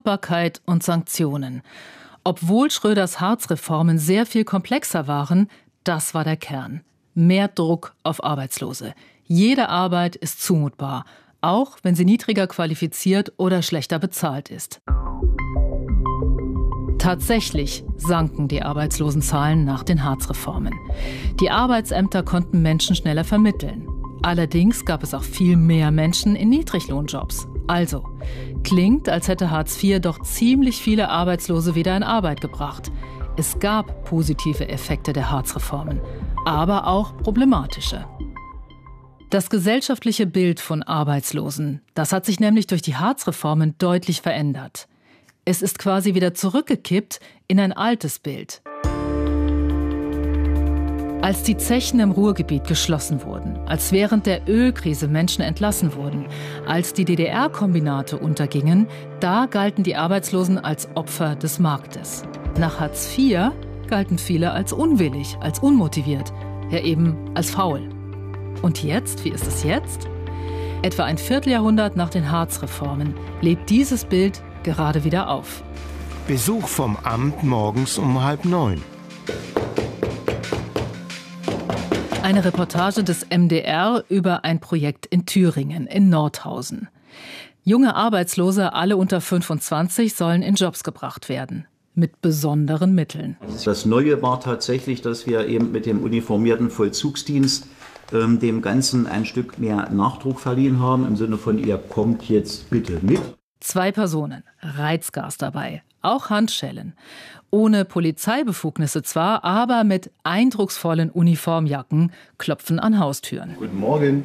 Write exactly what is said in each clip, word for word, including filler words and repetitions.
Barkeit und Sanktionen. Obwohl Schröders Hartz-Reformen sehr viel komplexer waren, das war der Kern. Mehr Druck auf Arbeitslose. Jede Arbeit ist zumutbar, auch wenn sie niedriger qualifiziert oder schlechter bezahlt ist. Tatsächlich sanken die Arbeitslosenzahlen nach den Hartz-Reformen. Die Arbeitsämter konnten Menschen schneller vermitteln. Allerdings gab es auch viel mehr Menschen in Niedriglohnjobs. Also, klingt, als hätte Hartz vier doch ziemlich viele Arbeitslose wieder in Arbeit gebracht. Es gab positive Effekte der Hartz-Reformen, aber auch problematische. Das gesellschaftliche Bild von Arbeitslosen, das hat sich nämlich durch die Hartz-Reformen deutlich verändert. Es ist quasi wieder zurückgekippt in ein altes Bild. Als die Zechen im Ruhrgebiet geschlossen wurden, als während der Ölkrise Menschen entlassen wurden, als die D D R-Kombinate untergingen, da galten die Arbeitslosen als Opfer des Marktes. Nach Hartz vier galten viele als unwillig, als unmotiviert, ja eben als faul. Und jetzt, wie ist es jetzt? Etwa ein Vierteljahrhundert nach den Hartz-Reformen lebt dieses Bild gerade wieder auf. Besuch vom Amt morgens um halb neun. Eine Reportage des M D R über ein Projekt in Thüringen, in Nordhausen. Junge Arbeitslose, alle unter fünfundzwanzig, sollen in Jobs gebracht werden. Mit besonderen Mitteln. Das Neue war tatsächlich, dass wir eben mit dem uniformierten Vollzugsdienst ähm, dem Ganzen ein Stück mehr Nachdruck verliehen haben, im Sinne von, ihr kommt jetzt bitte mit. Zwei Personen, Reizgas dabei, auch Handschellen. Ohne Polizeibefugnisse zwar, aber mit eindrucksvollen Uniformjacken klopfen an Haustüren. Guten Morgen.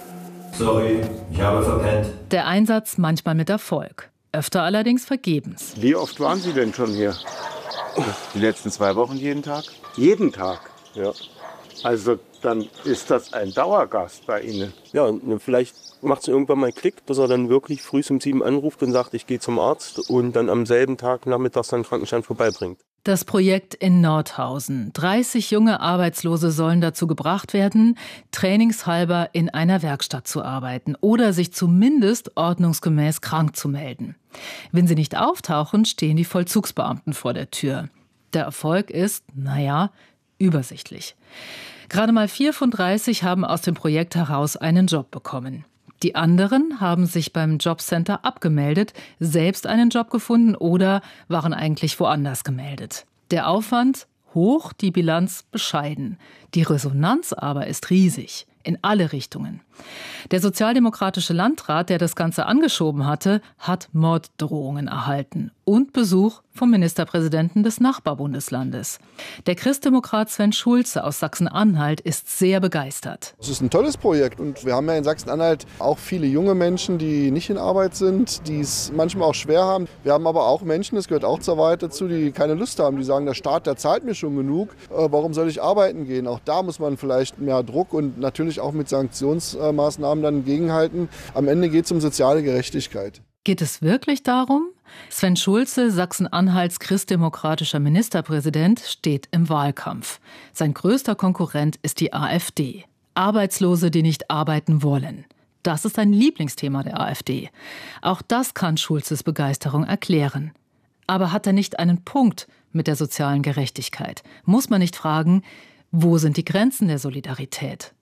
Sorry, ich habe verpennt. Der Einsatz manchmal mit Erfolg, öfter allerdings vergebens. Wie oft waren Sie denn schon hier? Die letzten zwei Wochen jeden Tag? Jeden Tag, ja. Also dann ist das ein Dauergast bei Ihnen. Ja, und vielleicht macht es irgendwann mal Klick, dass er dann wirklich früh um sieben anruft und sagt, ich gehe zum Arzt und dann am selben Tag nachmittags seinen Krankenschein vorbeibringt. Das Projekt in Nordhausen. dreißig junge Arbeitslose sollen dazu gebracht werden, trainingshalber in einer Werkstatt zu arbeiten oder sich zumindest ordnungsgemäß krank zu melden. Wenn sie nicht auftauchen, stehen die Vollzugsbeamten vor der Tür. Der Erfolg ist, naja, übersichtlich. Gerade mal vier von dreißig haben aus dem Projekt heraus einen Job bekommen. Die anderen haben sich beim Jobcenter abgemeldet, selbst einen Job gefunden oder waren eigentlich woanders gemeldet. Der Aufwand hoch, die Bilanz bescheiden. Die Resonanz aber ist riesig, in alle Richtungen. Der sozialdemokratische Landrat, der das Ganze angeschoben hatte, hat Morddrohungen erhalten und Besuch vom Ministerpräsidenten des Nachbarbundeslandes. Der Christdemokrat Sven Schulze aus Sachsen-Anhalt ist sehr begeistert. Es ist ein tolles Projekt und wir haben ja in Sachsen-Anhalt auch viele junge Menschen, die nicht in Arbeit sind, die es manchmal auch schwer haben. Wir haben aber auch Menschen, das gehört auch zur Wahrheit dazu, die keine Lust haben, die sagen, der Staat, der zahlt mir schon genug, warum soll ich arbeiten gehen? Auch da muss man vielleicht mehr Druck und natürlich auch mit Sanktionsmaßnahmen dann gegenhalten. Am Ende geht es um soziale Gerechtigkeit. Geht es wirklich darum? Sven Schulze, Sachsen-Anhalts christdemokratischer Ministerpräsident, steht im Wahlkampf. Sein größter Konkurrent ist die AfD. Arbeitslose, die nicht arbeiten wollen. Das ist ein Lieblingsthema der AfD. Auch das kann Schulzes Begeisterung erklären. Aber hat er nicht einen Punkt mit der sozialen Gerechtigkeit? Muss man nicht fragen, wo sind die Grenzen der Solidarität?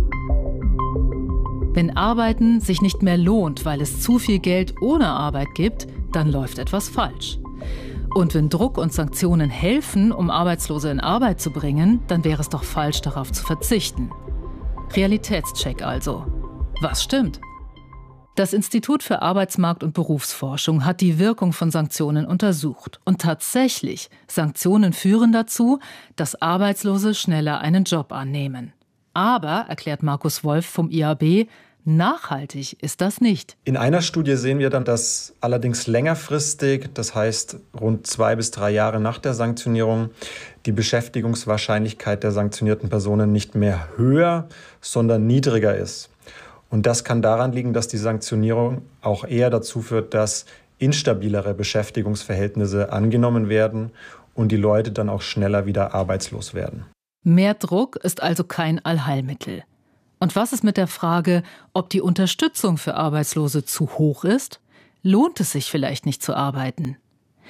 Wenn Arbeiten sich nicht mehr lohnt, weil es zu viel Geld ohne Arbeit gibt, dann läuft etwas falsch. Und wenn Druck und Sanktionen helfen, um Arbeitslose in Arbeit zu bringen, dann wäre es doch falsch, darauf zu verzichten. Realitätscheck also. Was stimmt? Das Institut für Arbeitsmarkt- und Berufsforschung hat die Wirkung von Sanktionen untersucht. Und tatsächlich, Sanktionen führen dazu, dass Arbeitslose schneller einen Job annehmen. Aber, erklärt Markus Wolf vom I A B, nachhaltig ist das nicht. In einer Studie sehen wir dann, dass allerdings längerfristig, das heißt rund zwei bis drei Jahre nach der Sanktionierung, die Beschäftigungswahrscheinlichkeit der sanktionierten Personen nicht mehr höher, sondern niedriger ist. Und das kann daran liegen, dass die Sanktionierung auch eher dazu führt, dass instabilere Beschäftigungsverhältnisse angenommen werden und die Leute dann auch schneller wieder arbeitslos werden. Mehr Druck ist also kein Allheilmittel. Und was ist mit der Frage, ob die Unterstützung für Arbeitslose zu hoch ist? lohnt es sich vielleicht nicht zu arbeiten.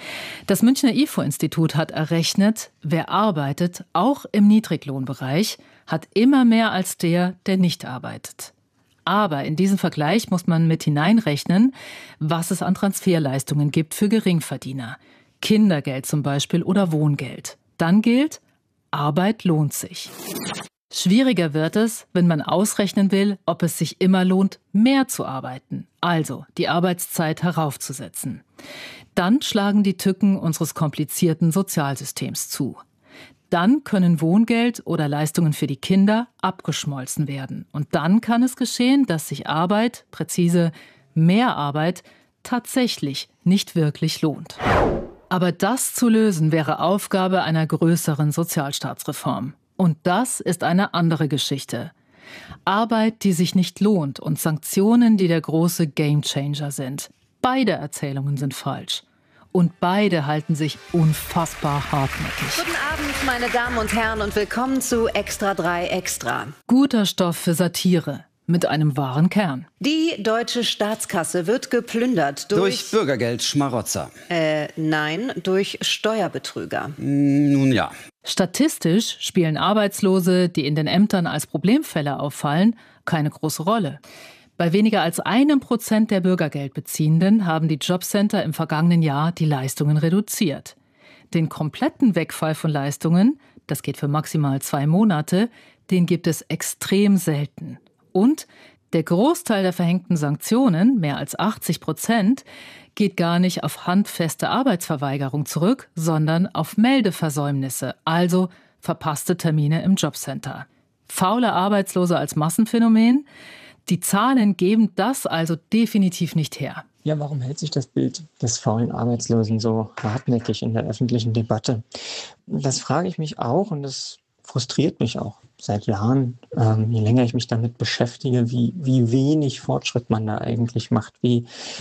Das Münchner I F O-Institut hat errechnet, wer arbeitet, auch im Niedriglohnbereich, hat immer mehr als der, der nicht arbeitet. Aber in diesen Vergleich muss man mit hineinrechnen, was es an Transferleistungen gibt für Geringverdiener. Kindergeld zum Beispiel oder Wohngeld. Dann gilt, Arbeit lohnt sich. Schwieriger wird es, wenn man ausrechnen will, ob es sich immer lohnt, mehr zu arbeiten, also die Arbeitszeit heraufzusetzen. Dann schlagen die Tücken unseres komplizierten Sozialsystems zu. Dann können Wohngeld oder Leistungen für die Kinder abgeschmolzen werden. Und dann kann es geschehen, dass sich Arbeit, präzise mehr Arbeit, tatsächlich nicht wirklich lohnt. Aber das zu lösen wäre Aufgabe einer größeren Sozialstaatsreform. Und das ist eine andere Geschichte. Arbeit, die sich nicht lohnt und Sanktionen, die der große Gamechanger sind. Beide Erzählungen sind falsch. Und beide halten sich unfassbar hartnäckig. Guten Abend, meine Damen und Herren, und willkommen zu Extra drei Extra. Guter Stoff für Satire. Mit einem wahren Kern. Die deutsche Staatskasse wird geplündert durch... Durch Bürgergeldschmarotzer. Äh, nein, durch Steuerbetrüger. Nun ja. Statistisch spielen Arbeitslose, die in den Ämtern als Problemfälle auffallen, keine große Rolle. Bei weniger als einem Prozent der Bürgergeldbeziehenden haben die Jobcenter im vergangenen Jahr die Leistungen reduziert. Den kompletten Wegfall von Leistungen, das geht für maximal zwei Monate, den gibt es extrem selten. Und der Großteil der verhängten Sanktionen, mehr als achtzig Prozent, geht gar nicht auf handfeste Arbeitsverweigerung zurück, sondern auf Meldeversäumnisse, also verpasste Termine im Jobcenter. Faule Arbeitslose als Massenphänomen? Die Zahlen geben das also definitiv nicht her. Ja, warum hält sich das Bild des faulen Arbeitslosen so hartnäckig in der öffentlichen Debatte? Das frage ich mich auch und das frustriert mich auch seit Jahren, ähm, je länger ich mich damit beschäftige, wie, wie wenig Fortschritt man da eigentlich macht, wie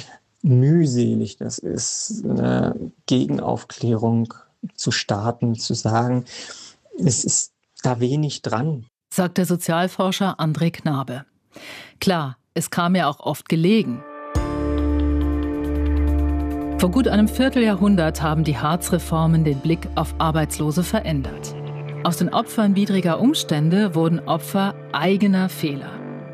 mühselig das ist, eine Gegenaufklärung zu starten, zu sagen, es ist da wenig dran. Sagt der Sozialforscher André Knabe. Klar, es kam ja auch oft gelegen. Vor gut einem Vierteljahrhundert haben die Hartz-Reformen den Blick auf Arbeitslose verändert. Aus den Opfern widriger Umstände wurden Opfer eigener Fehler.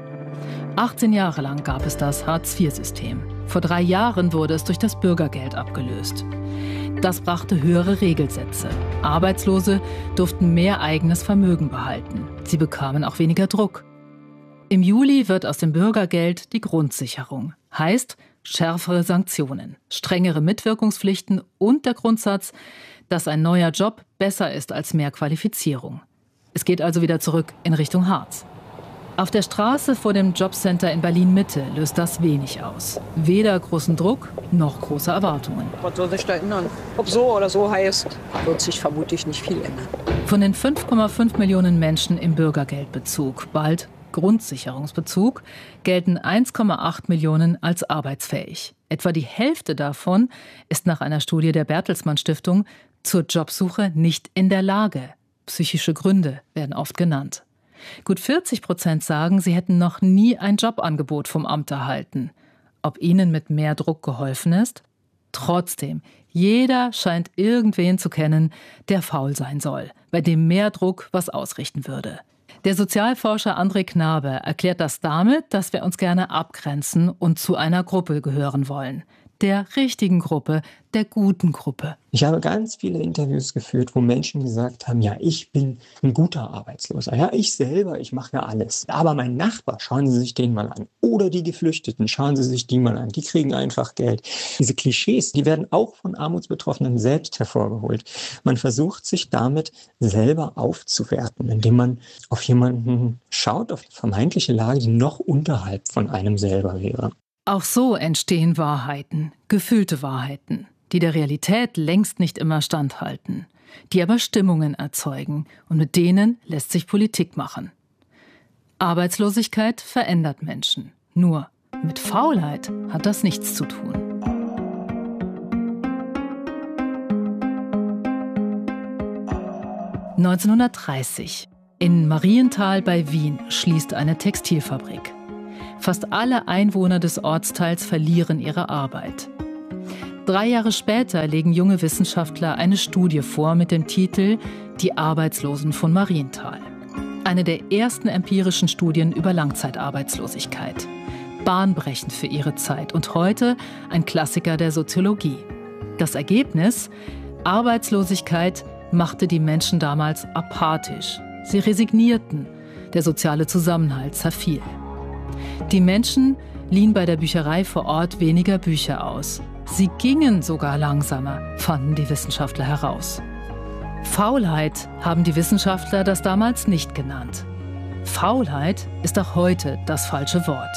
achtzehn Jahre lang gab es das Hartz-vier-System. Vor drei Jahren wurde es durch das Bürgergeld abgelöst. Das brachte höhere Regelsätze. Arbeitslose durften mehr eigenes Vermögen behalten. Sie bekamen auch weniger Druck. Im Juli wird aus dem Bürgergeld die Grundsicherung. Heißt, schärfere Sanktionen, strengere Mitwirkungspflichten und der Grundsatz, dass ein neuer Job besser ist als mehr Qualifizierung. Es geht also wieder zurück in Richtung Hartz. Auf der Straße vor dem Jobcenter in Berlin-Mitte löst das wenig aus. Weder großen Druck noch große Erwartungen. Was soll sich da ändern? Ob so oder so heißt, wird sich vermutlich nicht viel ändern. Von den fünf Komma fünf Millionen Menschen im Bürgergeldbezug, bald Grundsicherungsbezug, gelten eins Komma acht Millionen als arbeitsfähig. Etwa die Hälfte davon ist nach einer Studie der Bertelsmann Stiftung zur Jobsuche nicht in der Lage. Psychische Gründe werden oft genannt. Gut vierzig Prozent sagen, sie hätten noch nie ein Jobangebot vom Amt erhalten. Ob ihnen mit mehr Druck geholfen ist? Trotzdem, jeder scheint irgendwen zu kennen, der faul sein soll, bei dem mehr Druck was ausrichten würde. Der Sozialforscher André Knabe erklärt das damit, dass wir uns gerne abgrenzen und zu einer Gruppe gehören wollen. Der richtigen Gruppe, der guten Gruppe. Ich habe ganz viele Interviews geführt, wo Menschen gesagt haben, ja, ich bin ein guter Arbeitsloser. Ja, ich selber, ich mache ja alles. Aber mein Nachbar, schauen Sie sich den mal an. Oder die Geflüchteten, schauen Sie sich die mal an. Die kriegen einfach Geld. Diese Klischees, die werden auch von Armutsbetroffenen selbst hervorgeholt. Man versucht sich damit selber aufzuwerten, indem man auf jemanden schaut, auf die vermeintliche Lage, die noch unterhalb von einem selber wäre. Auch so entstehen Wahrheiten, gefühlte Wahrheiten, die der Realität längst nicht immer standhalten, die aber Stimmungen erzeugen und mit denen lässt sich Politik machen. Arbeitslosigkeit verändert Menschen. Nur mit Faulheit hat das nichts zu tun. neunzehnhundertdreißig. In Marienthal bei Wien schließt eine Textilfabrik. Fast alle Einwohner des Ortsteils verlieren ihre Arbeit. Drei Jahre später legen junge Wissenschaftler eine Studie vor mit dem Titel »Die Arbeitslosen von Marienthal«. Eine der ersten empirischen Studien über Langzeitarbeitslosigkeit. Bahnbrechend für ihre Zeit und heute ein Klassiker der Soziologie. Das Ergebnis? Arbeitslosigkeit machte die Menschen damals apathisch. Sie resignierten. Der soziale Zusammenhalt zerfiel. Die Menschen liehen bei der Bücherei vor Ort weniger Bücher aus. Sie gingen sogar langsamer, fanden die Wissenschaftler heraus. Faulheit haben die Wissenschaftler das damals nicht genannt. Faulheit ist auch heute das falsche Wort.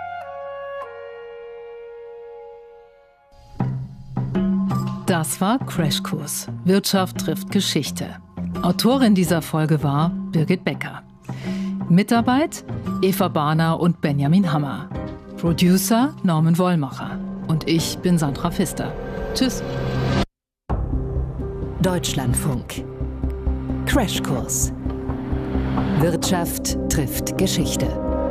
Das war Crashkurs. Wirtschaft trifft Geschichte. Autorin dieser Folge war Birgit Becker. Mitarbeit Eva Bahner und Benjamin Hammer. Producer Norman Wollmacher. Und ich bin Sandra Pfister. Tschüss. Deutschlandfunk. Crashkurs. Wirtschaft trifft Geschichte.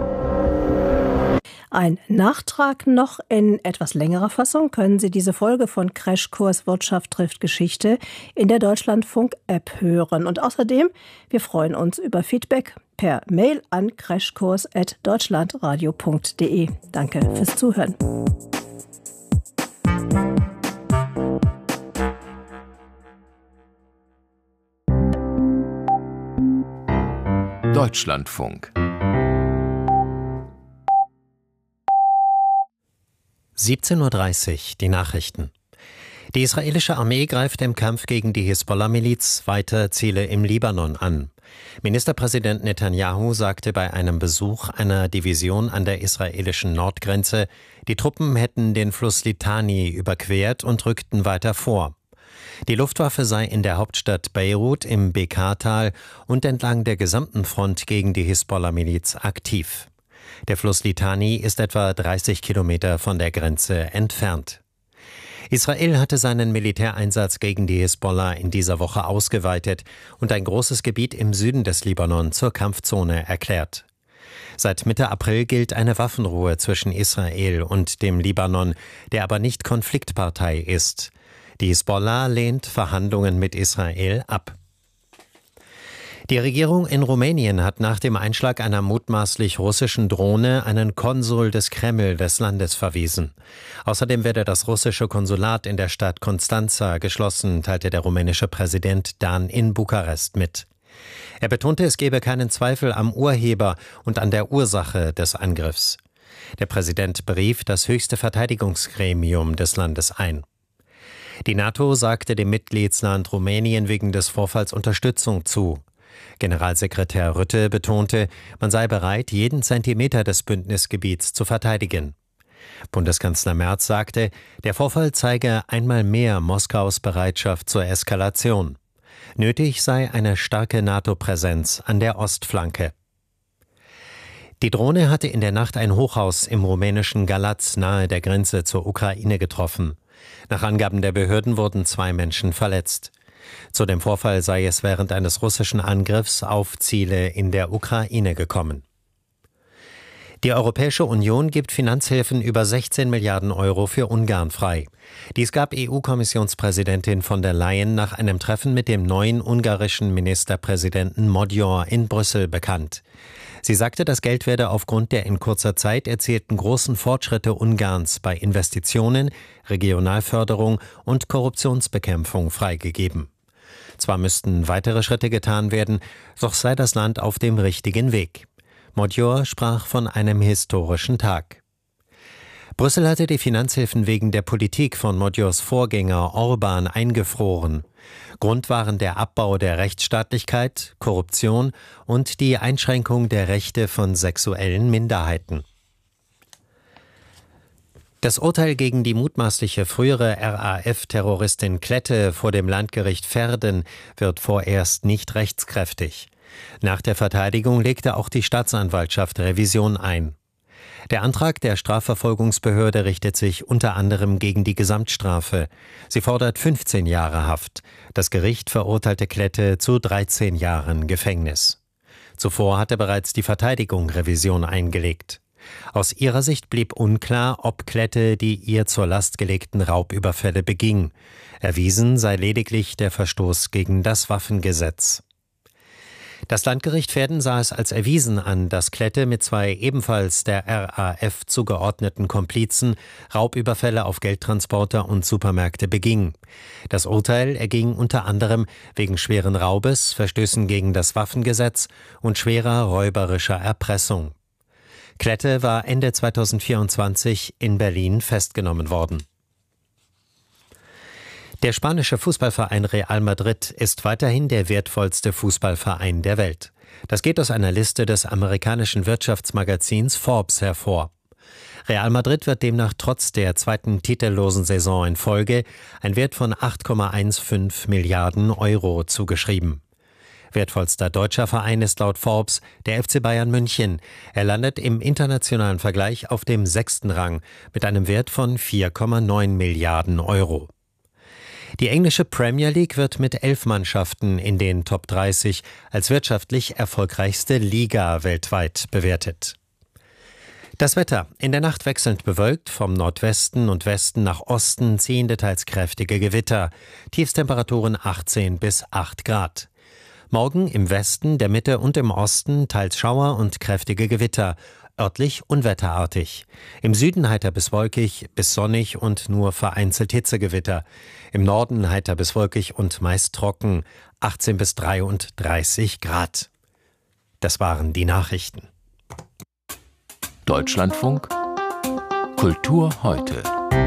Ein Nachtrag noch in etwas längerer Fassung können Sie diese Folge von Crashkurs Wirtschaft trifft Geschichte in der Deutschlandfunk-App hören. Und außerdem, wir freuen uns über Feedback per Mail an crashkurs at deutschlandradio punkt de. Danke fürs Zuhören. Deutschlandfunk. siebzehn Uhr dreißig, die Nachrichten. Die israelische Armee greift im Kampf gegen die Hisbollah-Miliz weiter Ziele im Libanon an. Ministerpräsident Netanyahu sagte bei einem Besuch einer Division an der israelischen Nordgrenze, die Truppen hätten den Fluss Litani überquert und rückten weiter vor. Die Luftwaffe sei in der Hauptstadt Beirut im Bekaa-Tal und entlang der gesamten Front gegen die Hisbollah-Miliz aktiv. Der Fluss Litani ist etwa dreißig Kilometer von der Grenze entfernt. Israel hatte seinen Militäreinsatz gegen die Hisbollah in dieser Woche ausgeweitet und ein großes Gebiet im Süden des Libanon zur Kampfzone erklärt. Seit Mitte April gilt eine Waffenruhe zwischen Israel und dem Libanon, der aber nicht Konfliktpartei ist. Die Hisbollah lehnt Verhandlungen mit Israel ab. Die Regierung in Rumänien hat nach dem Einschlag einer mutmaßlich russischen Drohne einen Konsul des Kreml des Landes verwiesen. Außerdem werde das russische Konsulat in der Stadt Constanța geschlossen, teilte der rumänische Präsident Dan in Bukarest mit. Er betonte, es gebe keinen Zweifel am Urheber und an der Ursache des Angriffs. Der Präsident berief das höchste Verteidigungsgremium des Landes ein. Die NATO sagte dem Mitgliedsland Rumänien wegen des Vorfalls Unterstützung zu. Generalsekretär Rutte betonte, man sei bereit, jeden Zentimeter des Bündnisgebiets zu verteidigen. Bundeskanzler Merz sagte, der Vorfall zeige einmal mehr Moskaus Bereitschaft zur Eskalation. Nötig sei eine starke NATO-Präsenz an der Ostflanke. Die Drohne hatte in der Nacht ein Hochhaus im rumänischen Galați nahe der Grenze zur Ukraine getroffen. Nach Angaben der Behörden wurden zwei Menschen verletzt. Zu dem Vorfall sei es während eines russischen Angriffs auf Ziele in der Ukraine gekommen. Die Europäische Union gibt Finanzhilfen über sechzehn Milliarden Euro für Ungarn frei. Dies gab E U-Kommissionspräsidentin von der Leyen nach einem Treffen mit dem neuen ungarischen Ministerpräsidenten Magyar in Brüssel bekannt. Sie sagte, das Geld werde aufgrund der in kurzer Zeit erzielten großen Fortschritte Ungarns bei Investitionen, Regionalförderung und Korruptionsbekämpfung freigegeben. Zwar müssten weitere Schritte getan werden, doch sei das Land auf dem richtigen Weg. Magyar sprach von einem historischen Tag. Brüssel hatte die Finanzhilfen wegen der Politik von Magyars Vorgänger Orbán eingefroren. Grund waren der Abbau der Rechtsstaatlichkeit, Korruption und die Einschränkung der Rechte von sexuellen Minderheiten. Das Urteil gegen die mutmaßliche frühere R A F-Terroristin Klette vor dem Landgericht Verden wird vorerst nicht rechtskräftig. Nach der Verteidigung legte auch die Staatsanwaltschaft Revision ein. Der Antrag der Strafverfolgungsbehörde richtet sich unter anderem gegen die Gesamtstrafe. Sie fordert fünfzehn Jahre Haft. Das Gericht verurteilte Klette zu dreizehn Jahren Gefängnis. Zuvor hatte bereits die Verteidigung Revision eingelegt. Aus ihrer Sicht blieb unklar, ob Klette die ihr zur Last gelegten Raubüberfälle beging. Erwiesen sei lediglich der Verstoß gegen das Waffengesetz. Das Landgericht Verden sah es als erwiesen an, dass Klette mit zwei ebenfalls der R A F zugeordneten Komplizen Raubüberfälle auf Geldtransporter und Supermärkte beging. Das Urteil erging unter anderem wegen schweren Raubes, Verstößen gegen das Waffengesetz und schwerer räuberischer Erpressung. Klette war Ende zweitausendvierundzwanzig in Berlin festgenommen worden. Der spanische Fußballverein Real Madrid ist weiterhin der wertvollste Fußballverein der Welt. Das geht aus einer Liste des amerikanischen Wirtschaftsmagazins Forbes hervor. Real Madrid wird demnach trotz der zweiten titellosen Saison in Folge ein Wert von acht Komma fünfzehn Milliarden Euro zugeschrieben. Wertvollster deutscher Verein ist laut Forbes der F C Bayern München. Er landet im internationalen Vergleich auf dem sechsten Rang mit einem Wert von vier Komma neun Milliarden Euro. Die englische Premier League wird mit elf Mannschaften in den Top dreißig als wirtschaftlich erfolgreichste Liga weltweit bewertet. Das Wetter: In der Nacht wechselnd bewölkt, vom Nordwesten und Westen nach Osten ziehende teils kräftige Gewitter. Tiefstemperaturen achtzehn bis acht Grad. Morgen im Westen, der Mitte und im Osten teils Schauer und kräftige Gewitter. Örtlich unwetterartig. Im Süden heiter bis wolkig, bis sonnig und nur vereinzelt Hitzegewitter. Im Norden heiter bis wolkig und meist trocken, achtzehn bis dreiunddreißig Grad. Das waren die Nachrichten. Deutschlandfunk Kultur heute.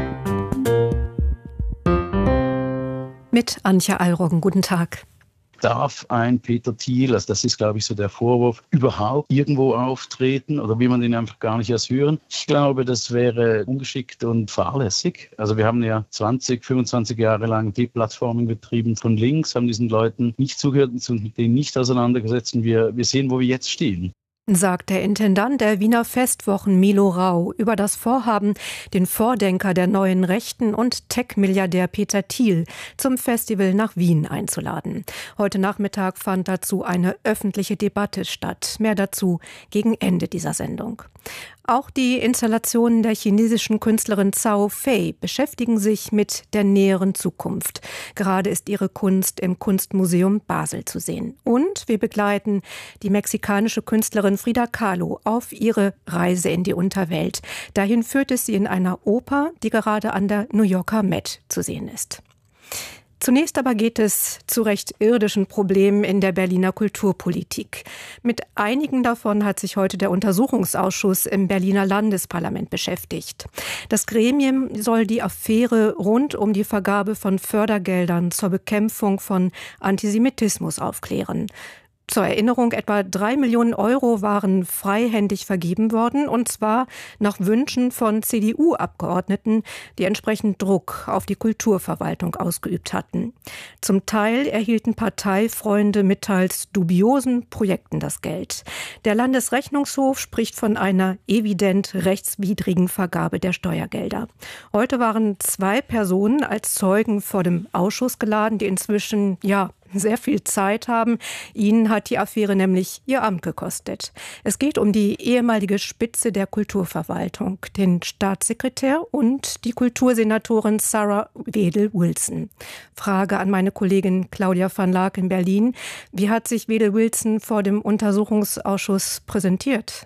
Mit Antje Allroggen, guten Tag. Darf ein Peter Thiel, also das ist, glaube ich, so der Vorwurf, überhaupt irgendwo auftreten oder will man den einfach gar nicht erst hören? Ich glaube, das wäre ungeschickt und fahrlässig. Also wir haben ja zwanzig, fünfundzwanzig Jahre lang Deplatforming betrieben von links, haben diesen Leuten nicht zugehört und uns mit denen nicht auseinandergesetzt und wir, wir sehen, wo wir jetzt stehen. Sagt der Intendant der Wiener Festwochen Milo Rau über das Vorhaben, den Vordenker der neuen Rechten und Tech-Milliardär Peter Thiel zum Festival nach Wien einzuladen. Heute Nachmittag fand dazu eine öffentliche Debatte statt. Mehr dazu gegen Ende dieser Sendung. Auch die Installationen der chinesischen Künstlerin Zhao Fei beschäftigen sich mit der näheren Zukunft. Gerade ist ihre Kunst im Kunstmuseum Basel zu sehen. Und wir begleiten die mexikanische Künstlerin Frida Kahlo auf ihre Reise in die Unterwelt. Dahin führt es sie in einer Oper, die gerade an der New Yorker Met zu sehen ist. Zunächst aber geht es zu recht irdischen Problemen in der Berliner Kulturpolitik. Mit einigen davon hat sich heute der Untersuchungsausschuss im Berliner Landesparlament beschäftigt. Das Gremium soll die Affäre rund um die Vergabe von Fördergeldern zur Bekämpfung von Antisemitismus aufklären. Zur Erinnerung, etwa drei Millionen Euro waren freihändig vergeben worden, und zwar nach Wünschen von C D U-Abgeordneten, die entsprechend Druck auf die Kulturverwaltung ausgeübt hatten. Zum Teil erhielten Parteifreunde mit teils dubiosen Projekten das Geld. Der Landesrechnungshof spricht von einer evident rechtswidrigen Vergabe der Steuergelder. Heute waren zwei Personen als Zeugen vor dem Ausschuss geladen, die inzwischen, ja, sehr viel Zeit haben. Ihnen hat die Affäre nämlich ihr Amt gekostet. Es geht um die ehemalige Spitze der Kulturverwaltung, den Staatssekretär und die Kultursenatorin Sarah Wedel-Wilson. Frage an meine Kollegin Claudia van Laak in Berlin. Wie hat sich Wedel-Wilson vor dem Untersuchungsausschuss präsentiert?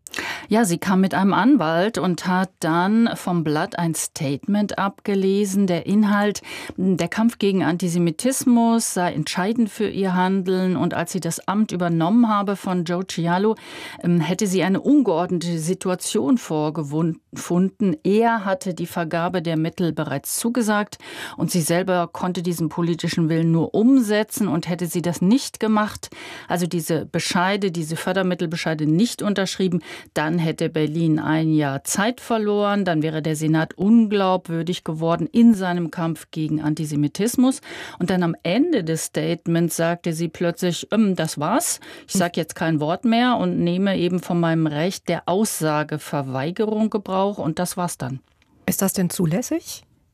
Ja, sie kam mit einem Anwalt und hat dann vom Blatt ein Statement abgelesen. Der Inhalt, der Kampf gegen Antisemitismus sei entscheidend für ihr Handeln. Und als sie das Amt übernommen habe von Joe Cialo, hätte sie eine ungeordnete Situation vorgefunden. Er hatte die Vergabe der Mittel bereits zugesagt und sie selber konnte diesen politischen Willen nur umsetzen. Und hätte sie das nicht gemacht, also diese Bescheide, diese Fördermittelbescheide nicht unterschrieben, dann hätte Berlin ein Jahr Zeit verloren, dann wäre der Senat unglaubwürdig geworden in seinem Kampf gegen Antisemitismus. Und dann am Ende des Statements sagte sie plötzlich, ähm, das war's, ich sage jetzt kein Wort mehr und nehme eben von meinem Recht der Aussageverweigerung Gebrauch und das war's dann. Ist das denn zulässig?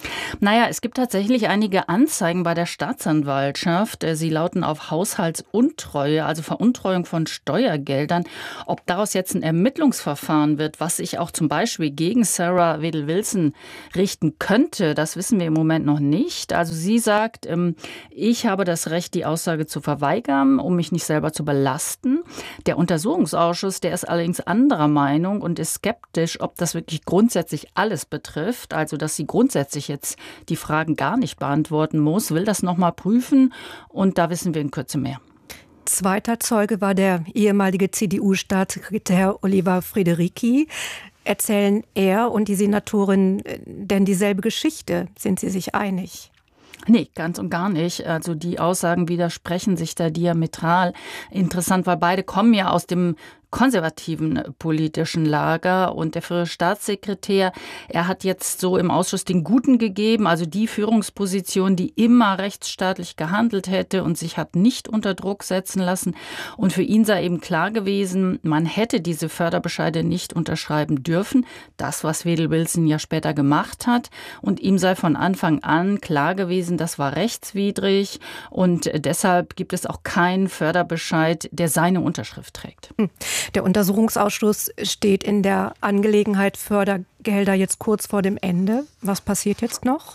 Naja, es gibt tatsächlich einige Anzeigen bei der Staatsanwaltschaft. Sie lauten auf Haushaltsuntreue, also Veruntreuung von Steuergeldern. Ob daraus jetzt ein Ermittlungsverfahren wird, was sich auch zum Beispiel gegen Sarah Wedel-Wilson richten könnte, das wissen wir im Moment noch nicht. Also sie sagt, ich habe das Recht, die Aussage zu verweigern, um mich nicht selber zu belasten. Der Untersuchungsausschuss, der ist allerdings anderer Meinung und ist skeptisch, ob das wirklich grundsätzlich alles betrifft, also dass sie grundsätzlich jetzt die Fragen gar nicht beantworten muss, will das nochmal prüfen und da wissen wir in Kürze mehr. Zweiter Zeuge war der ehemalige C D U-Staatssekretär Oliver Frederici. Erzählen er und die Senatorin denn dieselbe Geschichte? Sind sie sich einig? Nee, ganz und gar nicht. Also die Aussagen widersprechen sich da diametral. Interessant, weil beide kommen ja aus dem konservativen politischen Lager und der frühere Staatssekretär, er hat jetzt so im Ausschuss den Guten gegeben, also die Führungsposition, die immer rechtsstaatlich gehandelt hätte und sich hat nicht unter Druck setzen lassen. Und für ihn sei eben klar gewesen, man hätte diese Förderbescheide nicht unterschreiben dürfen. Das, was Wedel-Wilson ja später gemacht hat. Und ihm sei von Anfang an klar gewesen, das war rechtswidrig und deshalb gibt es auch keinen Förderbescheid, der seine Unterschrift trägt. Hm. Der Untersuchungsausschuss steht in der Angelegenheit Fördergelder jetzt kurz vor dem Ende. Was passiert jetzt noch?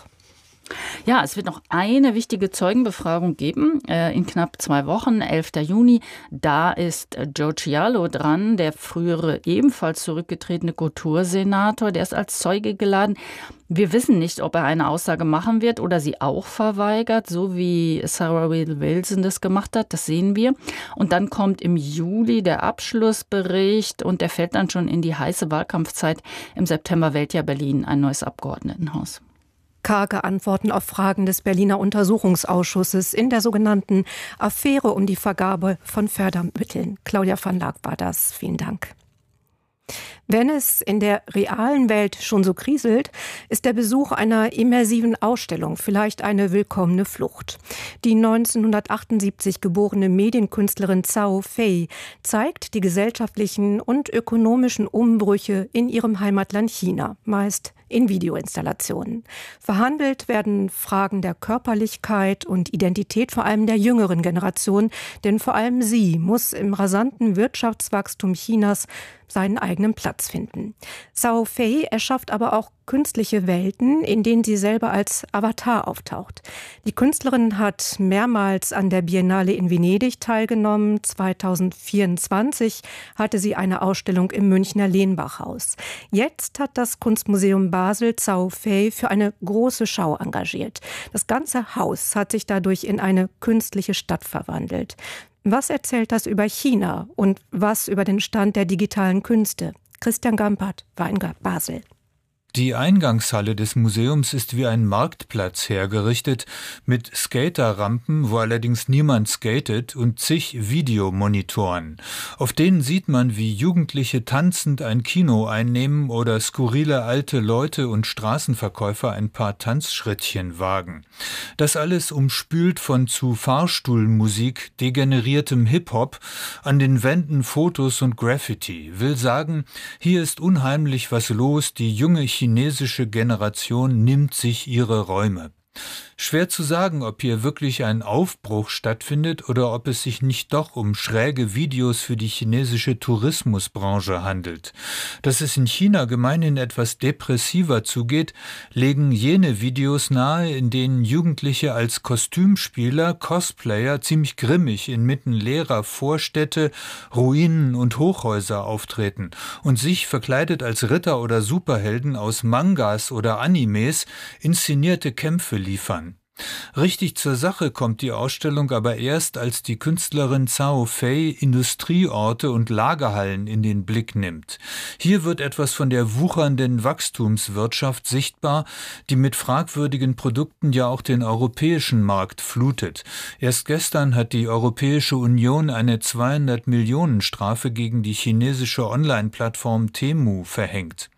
Ja, es wird noch eine wichtige Zeugenbefragung geben, äh, in knapp zwei Wochen, elfter Juni. Da ist äh, Joe Cialo dran, der frühere ebenfalls zurückgetretene Kultursenator, der ist als Zeuge geladen. Wir wissen nicht, ob er eine Aussage machen wird oder sie auch verweigert, so wie Sarah Wedel-Wilson das gemacht hat, das sehen wir. Und dann kommt im Juli der Abschlussbericht und der fällt dann schon in die heiße Wahlkampfzeit. Im September wählt ja Berlin ein neues Abgeordnetenhaus. Karge Antworten auf Fragen des Berliner Untersuchungsausschusses in der sogenannten Affäre um die Vergabe von Fördermitteln. Claudia van Laak war das. Vielen Dank. Wenn es in der realen Welt schon so kriselt, ist der Besuch einer immersiven Ausstellung vielleicht eine willkommene Flucht. Die neunzehnhundertachtundsiebzig geborene Medienkünstlerin Cao Fei zeigt die gesellschaftlichen und ökonomischen Umbrüche in ihrem Heimatland China, meist in Videoinstallationen. Verhandelt werden Fragen der Körperlichkeit und Identität vor allem der jüngeren Generation, denn vor allem sie muss im rasanten Wirtschaftswachstum Chinas seinen eigenen Platz finden. Cao Fei erschafft aber auch künstliche Welten, in denen sie selber als Avatar auftaucht. Die Künstlerin hat mehrmals an der Biennale in Venedig teilgenommen. zweitausendvierundzwanzig hatte sie eine Ausstellung im Münchner Lehnbachhaus. Jetzt hat das Kunstmuseum Basel Cao Fei für eine große Schau engagiert. Das ganze Haus hat sich dadurch in eine künstliche Stadt verwandelt. Was erzählt das über China und was über den Stand der digitalen Künste? Christian Gampert war in Basel. Die Eingangshalle des Museums ist wie ein Marktplatz hergerichtet, mit Skaterrampen, wo allerdings niemand skatet, und zig Videomonitoren. Auf denen sieht man, wie Jugendliche tanzend ein Kino einnehmen oder skurrile alte Leute und Straßenverkäufer ein paar Tanzschrittchen wagen. Das alles umspült von zu Fahrstuhlmusik, degeneriertem Hip-Hop, an den Wänden Fotos und Graffiti. Will sagen, hier ist unheimlich was los, die junge Chinesische chinesische Generation nimmt sich ihre Räume. Schwer zu sagen, ob hier wirklich ein Aufbruch stattfindet oder ob es sich nicht doch um schräge Videos für die chinesische Tourismusbranche handelt. Dass es in China gemeinhin etwas depressiver zugeht, legen jene Videos nahe, in denen Jugendliche als Kostümspieler, Cosplayer ziemlich grimmig inmitten leerer Vorstädte, Ruinen und Hochhäuser auftreten und sich verkleidet als Ritter oder Superhelden aus Mangas oder Animes inszenierte Kämpfe liefern. Richtig zur Sache kommt die Ausstellung aber erst, als die Künstlerin Cao Fei Industrieorte und Lagerhallen in den Blick nimmt. Hier wird etwas von der wuchernden Wachstumswirtschaft sichtbar, die mit fragwürdigen Produkten ja auch den europäischen Markt flutet. Erst gestern hat die Europäische Union eine zweihundert Millionen Strafe gegen die chinesische Online-Plattform Temu verhängt.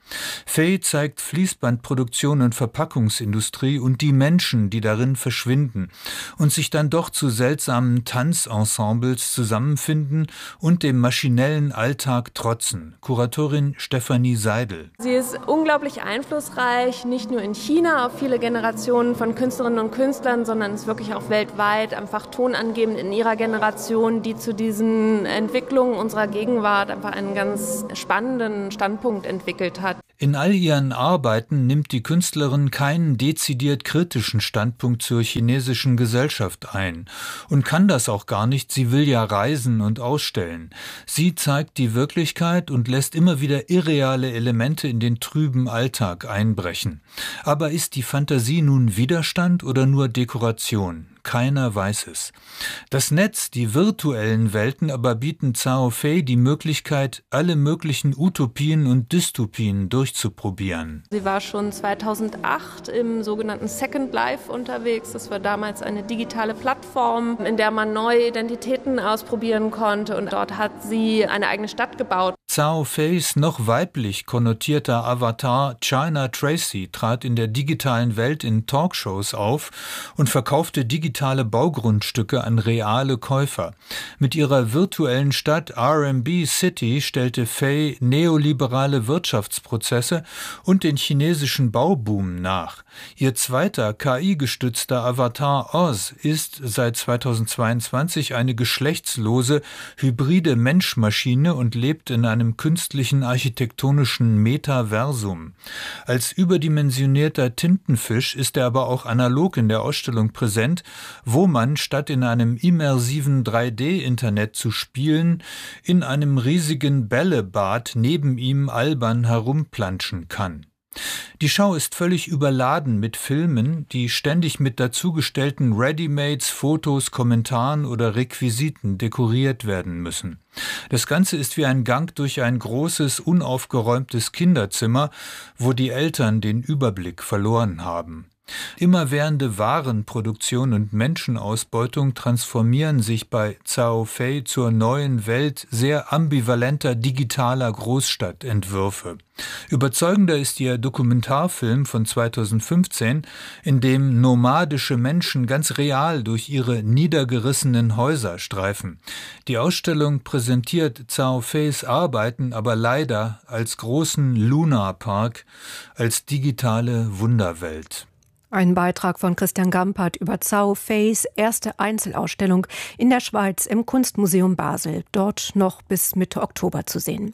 Faye zeigt Fließbandproduktion und Verpackungsindustrie und die Menschen, die darin verschwinden und sich dann doch zu seltsamen Tanzensembles zusammenfinden und dem maschinellen Alltag trotzen. Kuratorin Stefanie Seidel. Sie ist unglaublich einflussreich, nicht nur in China auf viele Generationen von Künstlerinnen und Künstlern, sondern ist wirklich auch weltweit einfach tonangebend in ihrer Generation, die zu diesen Entwicklungen unserer Gegenwart einfach einen ganz spannenden Standpunkt entwickelt hat. In all ihren Arbeiten nimmt die Künstlerin keinen dezidiert kritischen Standpunkt zur chinesischen Gesellschaft ein und kann das auch gar nicht, sie will ja reisen und ausstellen. Sie zeigt die Wirklichkeit und lässt immer wieder irreale Elemente in den trüben Alltag einbrechen. Aber ist die Fantasie nun Widerstand oder nur Dekoration? Keiner weiß es. Das Netz, die virtuellen Welten aber bieten Cao Fei die Möglichkeit, alle möglichen Utopien und Dystopien durchzuprobieren. Sie war schon zweitausendacht im sogenannten Second Life unterwegs. Das war damals eine digitale Plattform, in der man neue Identitäten ausprobieren konnte. Und dort hat sie eine eigene Stadt gebaut. Cao Feis noch weiblich konnotierter Avatar China Tracy trat in der digitalen Welt in Talkshows auf und verkaufte digitale Baugrundstücke an reale Käufer. Mit ihrer virtuellen Stadt R M B City stellte Fei neoliberale Wirtschaftsprozesse und den chinesischen Bauboom nach. Ihr zweiter K I-gestützter Avatar Oz ist seit zweitausendzweiundzwanzig eine geschlechtslose, hybride Mensch-Maschine und lebt in einem künstlichen architektonischen Metaversum. Als überdimensionierter Tintenfisch ist er aber auch analog in der Ausstellung präsent, wo man statt in einem immersiven drei D-Internet zu spielen, in einem riesigen Bällebad neben ihm albern herumplanschen kann. Die Schau ist völlig überladen mit Filmen, die ständig mit dazugestellten Readymates, Fotos, Kommentaren oder Requisiten dekoriert werden müssen. Das Ganze ist wie ein Gang durch ein großes, unaufgeräumtes Kinderzimmer, wo die Eltern den Überblick verloren haben. Immerwährende Warenproduktion und Menschenausbeutung transformieren sich bei Cao Fei zur neuen Welt sehr ambivalenter digitaler Großstadtentwürfe. Überzeugender ist ihr Dokumentarfilm von zweitausendfünfzehn, in dem nomadische Menschen ganz real durch ihre niedergerissenen Häuser streifen. Die Ausstellung präsentiert Cao Feis Arbeiten aber leider als großen Lunar-Park, als digitale Wunderwelt. Ein Beitrag von Christian Gampert über Cao Feis erste Einzelausstellung in der Schweiz im Kunstmuseum Basel, dort noch bis Mitte Oktober zu sehen.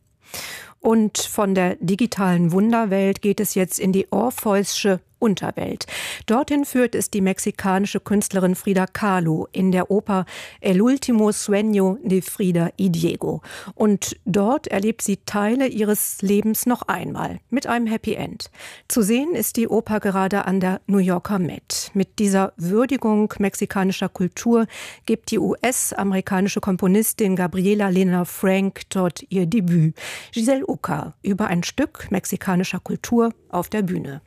Und von der digitalen Wunderwelt geht es jetzt in die Orpheus'sche Unterwelt. Dorthin führt es die mexikanische Künstlerin Frida Kahlo in der Oper El último sueño de Frida y Diego. Und dort erlebt sie Teile ihres Lebens noch einmal mit einem Happy End. Zu sehen ist die Oper gerade an der New Yorker Met. Mit dieser Würdigung mexikanischer Kultur gibt die U S-amerikanische Komponistin Gabriela Lena Frank dort ihr Debüt. Giselle Uca über ein Stück mexikanischer Kultur auf der Bühne.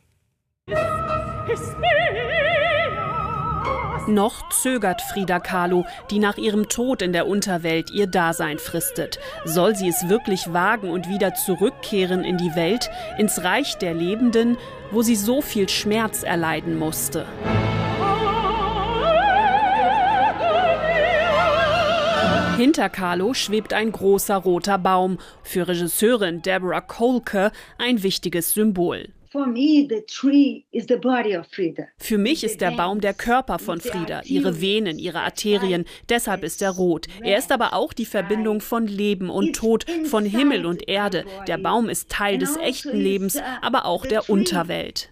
Noch zögert Frida Kahlo, die nach ihrem Tod in der Unterwelt ihr Dasein fristet. Soll sie es wirklich wagen und wieder zurückkehren in die Welt, ins Reich der Lebenden, wo sie so viel Schmerz erleiden musste? Hinter Kahlo schwebt ein großer roter Baum, für Regisseurin Deborah Kolke ein wichtiges Symbol. Für mich ist der Baum der Körper von Frida, ihre Venen, ihre Arterien, deshalb ist er rot. Er ist aber auch die Verbindung von Leben und Tod, von Himmel und Erde. Der Baum ist Teil des echten Lebens, aber auch der Unterwelt.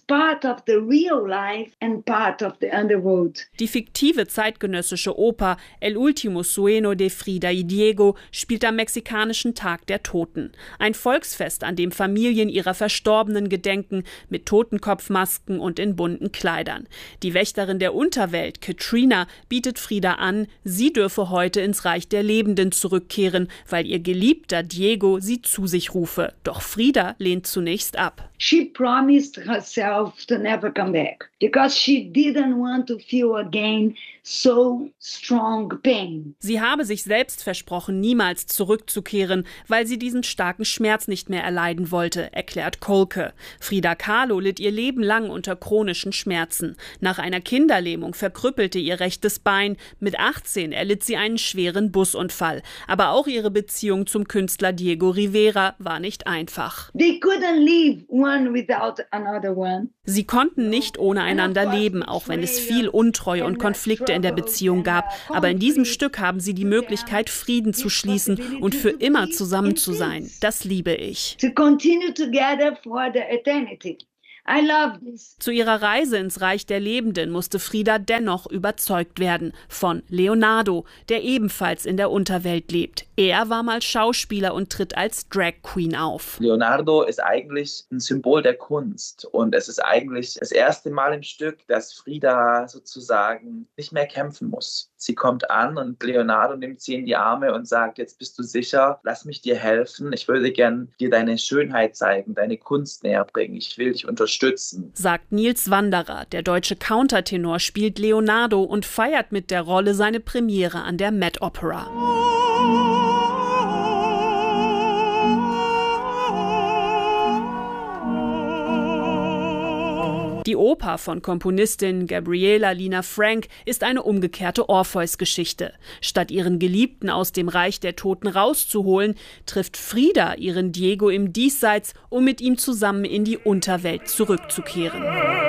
Die fiktive zeitgenössische Oper El último sueño de Frida y Diego spielt am mexikanischen Tag der Toten. Ein Volksfest, an dem Familien ihrer Verstorbenen gedenken gedenken, mit Totenkopfmasken und in bunten Kleidern. Die Wächterin der Unterwelt, Katrina, bietet Frida an, sie dürfe heute ins Reich der Lebenden zurückkehren, weil ihr Geliebter Diego sie zu sich rufe. Doch Frida lehnt zunächst ab. She promised herself to never come back because she didn't want to feel again so strong pain. Sie habe sich selbst versprochen, niemals zurückzukehren, weil sie diesen starken Schmerz nicht mehr erleiden wollte, erklärt Kolke. Frida Kahlo litt ihr Leben lang unter chronischen Schmerzen. Nach einer Kinderlähmung verkrüppelte ihr rechtes Bein. Mit achtzehn erlitt sie einen schweren Busunfall. Aber auch ihre Beziehung zum Künstler Diego Rivera war nicht einfach. They couldn't live one without another one. Sie konnten nicht ohne einander leben, auch wenn es viel Untreue und Konflikte in der Beziehung gab. Aber in diesem Stück haben sie die Möglichkeit, Frieden zu schließen und für immer zusammen zu sein. Das liebe ich. To continue together for the eternity. I love this. Zu ihrer Reise ins Reich der Lebenden musste Frida dennoch überzeugt werden von Leonardo, der ebenfalls in der Unterwelt lebt. Er war mal Schauspieler und tritt als Drag Queen auf. Leonardo ist eigentlich ein Symbol der Kunst und es ist eigentlich das erste Mal im Stück, dass Frida sozusagen nicht mehr kämpfen muss. Sie kommt an und Leonardo nimmt sie in die Arme und sagt, jetzt bist du sicher, lass mich dir helfen. Ich würde gern dir deine Schönheit zeigen, deine Kunst näher bringen. Ich will dich unterstützen. Sagt Nils Wanderer. Der deutsche Countertenor spielt Leonardo und feiert mit der Rolle seine Premiere an der Met Opera. Die Oper von Komponistin Gabriela Lina Frank ist eine umgekehrte Orpheus-Geschichte. Statt ihren Geliebten aus dem Reich der Toten rauszuholen, trifft Frida ihren Diego im Diesseits, um mit ihm zusammen in die Unterwelt zurückzukehren.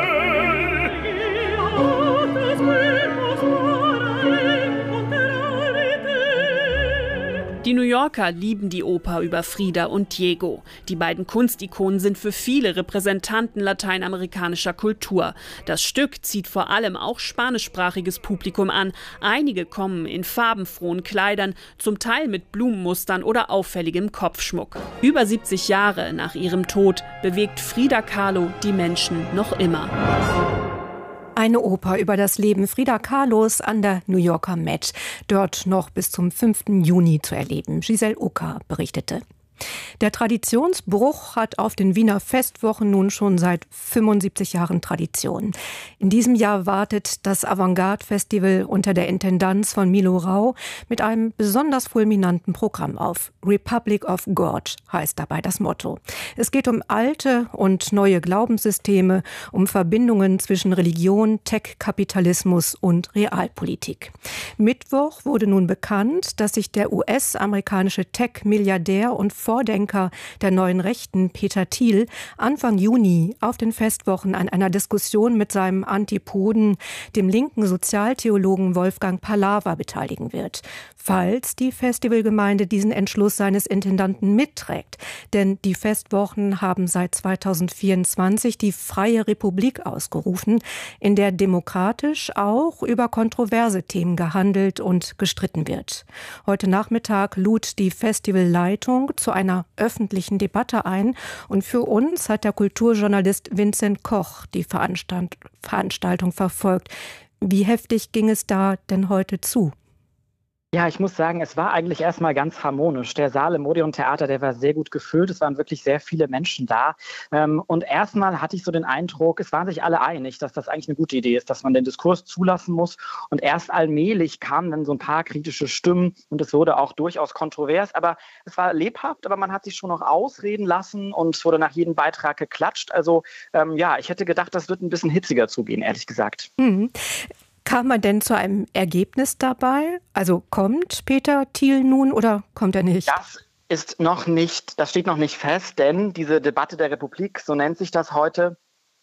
Die New Yorker lieben die Oper über Frida und Diego. Die beiden Kunstikonen sind für viele Repräsentanten lateinamerikanischer Kultur. Das Stück zieht vor allem auch spanischsprachiges Publikum an. Einige kommen in farbenfrohen Kleidern, zum Teil mit Blumenmustern oder auffälligem Kopfschmuck. Über siebzig Jahre nach ihrem Tod bewegt Frida Kahlo die Menschen noch immer. Eine Oper über das Leben Frida Kahlos an der New Yorker Met. Dort noch bis zum fünften Juni zu erleben. Giselle Ucker berichtete. Der Traditionsbruch hat auf den Wiener Festwochen nun schon seit fünfundsiebzig Jahren Tradition. In diesem Jahr wartet das Avantgarde-Festival unter der Intendanz von Milo Rau mit einem besonders fulminanten Programm auf. Republic of God heißt dabei das Motto. Es geht um alte und neue Glaubenssysteme, um Verbindungen zwischen Religion, Tech-Kapitalismus und Realpolitik. Mittwoch wurde nun bekannt, dass sich der U S-amerikanische Tech-Milliardär und Vordenker der neuen Rechten, Peter Thiel, Anfang Juni auf den Festwochen an einer Diskussion mit seinem Antipoden, dem linken Sozialtheologen Wolfgang Pallava, beteiligen wird. Falls die Festivalgemeinde diesen Entschluss seines Intendanten mitträgt. Denn die Festwochen haben seit zweitausendvierundzwanzig die Freie Republik ausgerufen, in der demokratisch auch über kontroverse Themen gehandelt und gestritten wird. Heute Nachmittag lud die Festivalleitung zu einer öffentlichen Debatte ein und für uns hat der Kulturjournalist Vincent Koch die Veranstalt- Veranstaltung verfolgt. Wie heftig ging es da denn heute zu? Ja, ich muss sagen, es war eigentlich erstmal ganz harmonisch. Der Saal im Odeon Theater, der war sehr gut gefüllt. Es waren wirklich sehr viele Menschen da. Und erstmal hatte ich so den Eindruck, es waren sich alle einig, dass das eigentlich eine gute Idee ist, dass man den Diskurs zulassen muss. Und erst allmählich kamen dann so ein paar kritische Stimmen und es wurde auch durchaus kontrovers. Aber es war lebhaft, aber man hat sich schon noch ausreden lassen und es wurde nach jedem Beitrag geklatscht. Also ähm, ja, ich hätte gedacht, das wird ein bisschen hitziger zugehen, ehrlich gesagt. Mhm. Kam man denn zu einem Ergebnis dabei? Also kommt Peter Thiel nun oder kommt er nicht? Das ist noch nicht, das steht noch nicht fest, denn diese Debatte der Republik, so nennt sich das heute,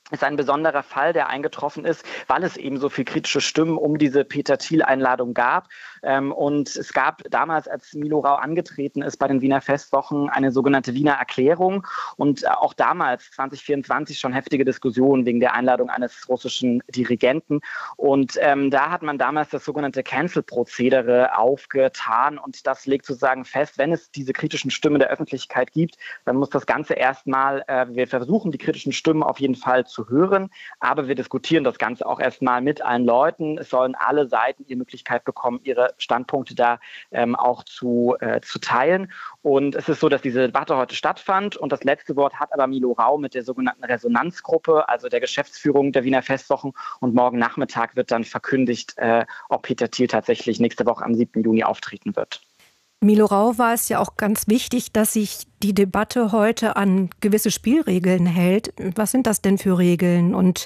ist ein besonderer Fall, der eingetroffen ist, weil es eben so viel kritische Stimmen um diese Peter Thiel-Einladung gab. Und es gab damals, als Milo Rau angetreten ist bei den Wiener Festwochen, eine sogenannte Wiener Erklärung. Und auch damals, zwanzig vierundzwanzig, schon heftige Diskussionen wegen der Einladung eines russischen Dirigenten. Und ähm, da hat man damals das sogenannte Cancel-Prozedere aufgetan. Und das legt sozusagen fest, wenn es diese kritischen Stimmen der Öffentlichkeit gibt, dann muss das Ganze erstmal, äh, wir versuchen die kritischen Stimmen auf jeden Fall zu hören, aber wir diskutieren das Ganze auch erstmal mit allen Leuten. Es sollen alle Seiten die Möglichkeit bekommen, ihre Standpunkte da ähm, auch zu, äh, zu teilen. Und es ist so, dass diese Debatte heute stattfand und das letzte Wort hat aber Milo Rau mit der sogenannten Resonanzgruppe, also der Geschäftsführung der Wiener Festwochen. Und morgen Nachmittag wird dann verkündigt, äh, ob Peter Thiel tatsächlich nächste Woche am siebten Juni auftreten wird. Milo Rau war es ja auch ganz wichtig, dass sich die Debatte heute an gewisse Spielregeln hält. Was sind das denn für Regeln? Und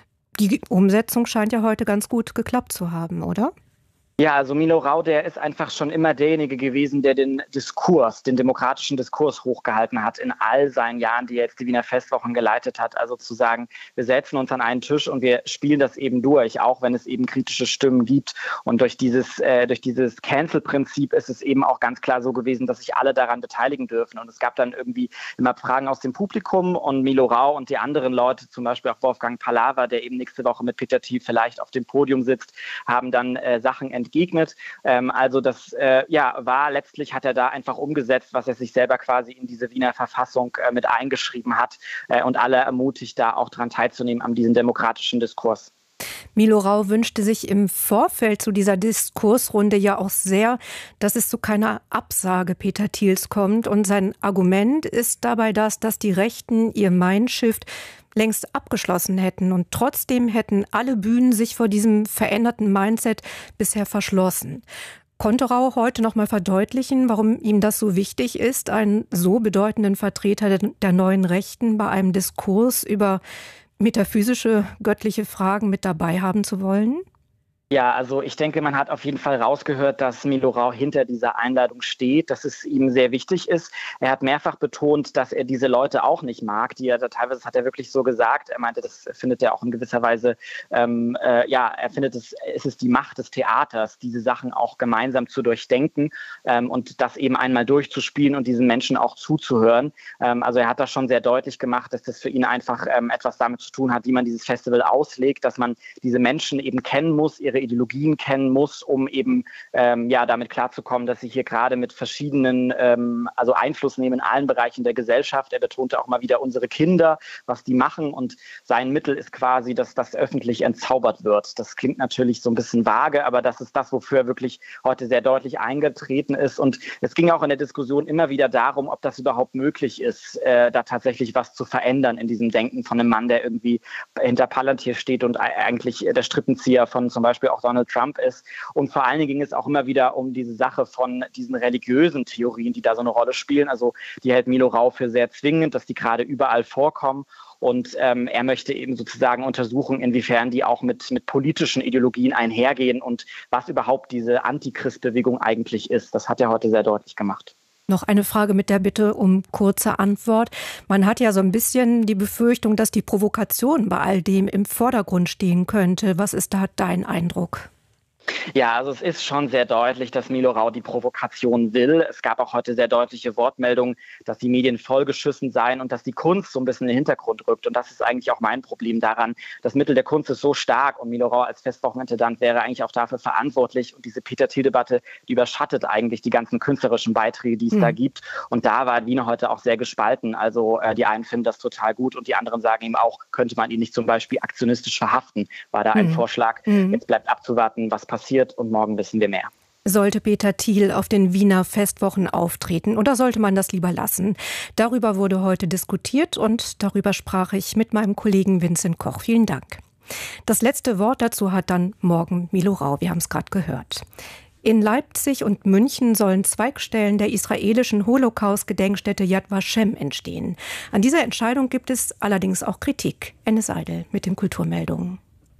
die Umsetzung scheint ja heute ganz gut geklappt zu haben, oder? Ja, also Milo Rau, der ist einfach schon immer derjenige gewesen, der den Diskurs, den demokratischen Diskurs hochgehalten hat in all seinen Jahren, die er jetzt die Wiener Festwochen geleitet hat. Also zu sagen, wir setzen uns an einen Tisch und wir spielen das eben durch, auch wenn es eben kritische Stimmen gibt. Und durch dieses, äh, durch dieses Cancel-Prinzip ist es eben auch ganz klar so gewesen, dass sich alle daran beteiligen dürfen. Und es gab dann irgendwie immer Fragen aus dem Publikum und Milo Rau und die anderen Leute, zum Beispiel auch Wolfgang Palawa, der eben nächste Woche mit Peter Thiel vielleicht auf dem Podium sitzt, haben dann äh, Sachen entdeckt. Entgegnet. Ähm, also das äh, ja, war letztlich, hat er da einfach umgesetzt, was er sich selber quasi in diese Wiener Verfassung äh, mit eingeschrieben hat äh, und alle ermutigt, da auch dran teilzunehmen an diesem demokratischen Diskurs. Milo Rau wünschte sich im Vorfeld zu dieser Diskursrunde ja auch sehr, dass es zu keiner Absage Peter Thiels kommt. Und sein Argument ist dabei das, dass die Rechten ihr Mindshift längst abgeschlossen hätten. Und trotzdem hätten alle Bühnen sich vor diesem veränderten Mindset bisher verschlossen. Konnte Rau heute noch mal verdeutlichen, warum ihm das so wichtig ist, einen so bedeutenden Vertreter der neuen Rechten bei einem Diskurs über metaphysische, göttliche Fragen mit dabei haben zu wollen? Ja, also ich denke, man hat auf jeden Fall rausgehört, dass Milo Rau hinter dieser Einladung steht, dass es ihm sehr wichtig ist. Er hat mehrfach betont, dass er diese Leute auch nicht mag, die er da teilweise, hat er wirklich so gesagt, er meinte, das findet er auch in gewisser Weise, ähm, äh, ja, er findet es, es ist die Macht des Theaters, diese Sachen auch gemeinsam zu durchdenken ähm, und das eben einmal durchzuspielen und diesen Menschen auch zuzuhören. Ähm, also er hat das schon sehr deutlich gemacht, dass das für ihn einfach ähm, etwas damit zu tun hat, wie man dieses Festival auslegt, dass man diese Menschen eben kennen muss, ihre Ideologien kennen muss, um eben ähm, ja damit klarzukommen, dass sie hier gerade mit verschiedenen, ähm, also Einfluss nehmen in allen Bereichen der Gesellschaft. Er betonte auch mal wieder unsere Kinder, was die machen und sein Mittel ist quasi, dass das öffentlich entzaubert wird. Das klingt natürlich so ein bisschen vage, aber das ist das, wofür er wirklich heute sehr deutlich eingetreten ist und es ging auch in der Diskussion immer wieder darum, ob das überhaupt möglich ist, äh, da tatsächlich was zu verändern in diesem Denken von einem Mann, der irgendwie hinter Palantir steht und eigentlich der Strippenzieher von zum Beispiel auch Donald Trump ist. Und vor allen Dingen ging es auch immer wieder um diese Sache von diesen religiösen Theorien, die da so eine Rolle spielen. Also die hält Milo Rau für sehr zwingend, dass die gerade überall vorkommen. Und ähm, er möchte eben sozusagen untersuchen, inwiefern die auch mit, mit politischen Ideologien einhergehen und was überhaupt diese Antichrist-Bewegung eigentlich ist. Das hat er heute sehr deutlich gemacht. Noch eine Frage mit der Bitte um kurze Antwort. Man hat ja so ein bisschen die Befürchtung, dass die Provokation bei all dem im Vordergrund stehen könnte. Was ist da dein Eindruck? Ja, also es ist schon sehr deutlich, dass Milo Rau die Provokation will. Es gab auch heute sehr deutliche Wortmeldungen, dass die Medien vollgeschissen seien und dass die Kunst so ein bisschen in den Hintergrund rückt. Und das ist eigentlich auch mein Problem daran. Das Mittel der Kunst ist so stark und Milo Rau als Festwochenintendant wäre eigentlich auch dafür verantwortlich. Und diese Peter Thiel-Debatte, die überschattet eigentlich die ganzen künstlerischen Beiträge, die es mhm. da gibt. Und da war Wiener heute auch sehr gespalten. Also äh, die einen finden das total gut und die anderen sagen ihm auch, könnte man ihn nicht zum Beispiel aktionistisch verhaften, war da ein mhm. Vorschlag. Mhm. Jetzt bleibt abzuwarten, was passiert. passiert und morgen wissen wir mehr. Sollte Peter Thiel auf den Wiener Festwochen auftreten oder sollte man das lieber lassen? Darüber wurde heute diskutiert und darüber sprach ich mit meinem Kollegen Vincent Koch. Vielen Dank. Das letzte Wort dazu hat dann morgen Milo Rau, wir haben es gerade gehört. In Leipzig und München sollen Zweigstellen der israelischen Holocaust-Gedenkstätte Yad Vashem entstehen. An dieser Entscheidung gibt es allerdings auch Kritik. Enne Seidel mit den Kulturmeldungen.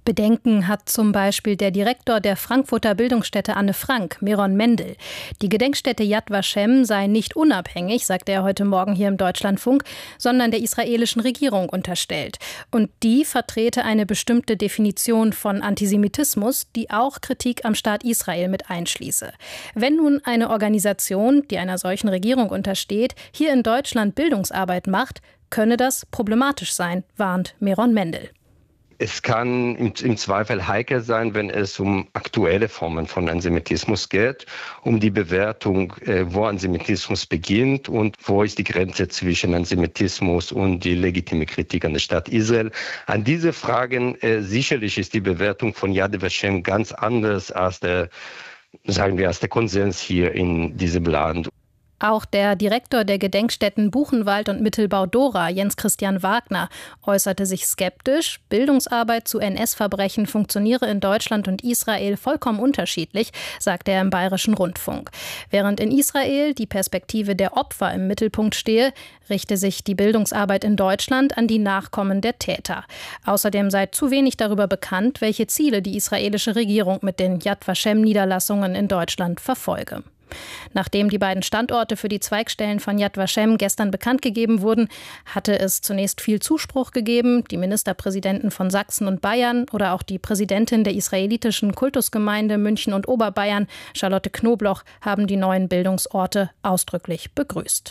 Bedenken hat zum Beispiel der Direktor der Frankfurter Bildungsstätte Anne Frank, Meron Mendel. Die Gedenkstätte Yad Vashem sei nicht unabhängig, sagte er heute Morgen hier im Deutschlandfunk, sondern der israelischen Regierung unterstellt. Und die vertrete eine bestimmte Definition von Antisemitismus, die auch Kritik am Staat Israel mit einschließe. Wenn nun eine Organisation, die einer solchen Regierung untersteht, hier in Deutschland Bildungsarbeit macht, könne das problematisch sein, warnt Meron Mendel. Es kann im, im Zweifel heikel sein, wenn es um aktuelle Formen von Antisemitismus geht, um die Bewertung, äh, wo Antisemitismus beginnt und wo ist die Grenze zwischen Antisemitismus und die legitime Kritik an der Staat Israel. An diese Fragen äh, sicherlich ist die Bewertung von Yad Vashem ganz anders als der, sagen wir, als der Konsens hier in diesem Land. Auch der Direktor der Gedenkstätten Buchenwald und Mittelbau-Dora, Jens Christian Wagner, äußerte sich skeptisch. Bildungsarbeit zu N S-Verbrechen funktioniere in Deutschland und Israel vollkommen unterschiedlich, sagte er im Bayerischen Rundfunk. Während in Israel die Perspektive der Opfer im Mittelpunkt stehe, richte sich die Bildungsarbeit in Deutschland an die Nachkommen der Täter. Außerdem sei zu wenig darüber bekannt, welche Ziele die israelische Regierung mit den Yad Vashem-Niederlassungen in Deutschland verfolge. Nachdem die beiden Standorte für die Zweigstellen von Yad Vashem gestern bekannt gegeben wurden, hatte es zunächst viel Zuspruch gegeben. Die Ministerpräsidenten von Sachsen und Bayern oder auch die Präsidentin der israelitischen Kultusgemeinde München und Oberbayern, Charlotte Knobloch, haben die neuen Bildungsorte ausdrücklich begrüßt.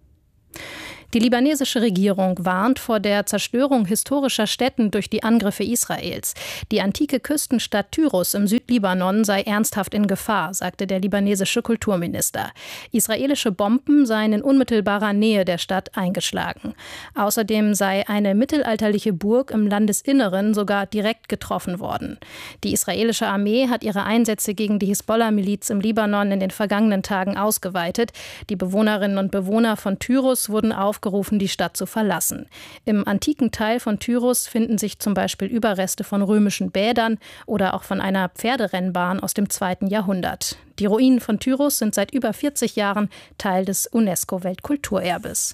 Die libanesische Regierung warnt vor der Zerstörung historischer Stätten durch die Angriffe Israels. Die antike Küstenstadt Tyros im Südlibanon sei ernsthaft in Gefahr, sagte der libanesische Kulturminister. Israelische Bomben seien in unmittelbarer Nähe der Stadt eingeschlagen. Außerdem sei eine mittelalterliche Burg im Landesinneren sogar direkt getroffen worden. Die israelische Armee hat ihre Einsätze gegen die Hisbollah-Miliz im Libanon in den vergangenen Tagen ausgeweitet. Die Bewohnerinnen und Bewohner von Tyros wurden auf aufgerufen, die Stadt zu verlassen. Im antiken Teil von Tyros finden sich zum Beispiel Überreste von römischen Bädern oder auch von einer Pferderennbahn aus dem zweiten Jahrhundert. Die Ruinen von Tyros sind seit über vierzig Jahren Teil des UNESCO-Weltkulturerbes.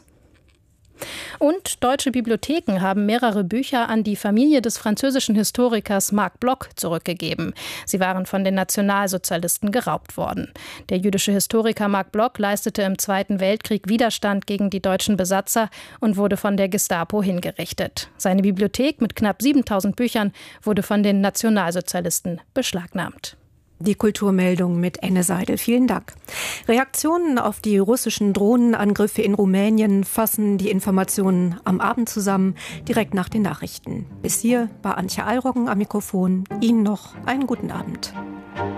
Und deutsche Bibliotheken haben mehrere Bücher an die Familie des französischen Historikers Marc Bloch zurückgegeben. Sie waren von den Nationalsozialisten geraubt worden. Der jüdische Historiker Marc Bloch leistete im Zweiten Weltkrieg Widerstand gegen die deutschen Besatzer und wurde von der Gestapo hingerichtet. Seine Bibliothek mit knapp siebentausend Büchern wurde von den Nationalsozialisten beschlagnahmt. Die Kulturmeldung mit Enne Seidel. Vielen Dank. Reaktionen auf die russischen Drohnenangriffe in Rumänien fassen die Informationen am Abend zusammen, direkt nach den Nachrichten. Bis hier war Antje Alroggen am Mikrofon. Ihnen noch einen guten Abend.